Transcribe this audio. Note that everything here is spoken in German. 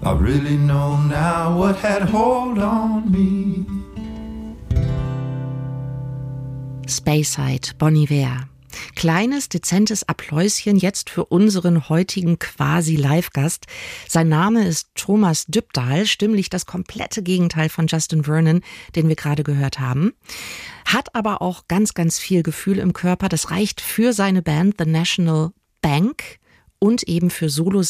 I really know now what had hold on me. Speyside, Bon Iver. Kleines, dezentes Appläuschen jetzt für unseren heutigen Quasi-Live-Gast. Sein Name ist Thomas Dybdahl, stimmlich das komplette Gegenteil von Justin Vernon, den wir gerade gehört haben. Hat aber auch ganz, ganz viel Gefühl im Körper. Das reicht für seine Band The National Bank und eben für Solo